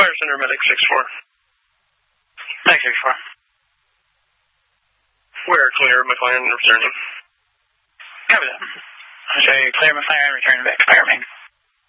Fire Center Medic 6-4. Medic 6-4. We're clear, McLaren returning. Copy that. I'll say clear McLaren returning back to Fire Main.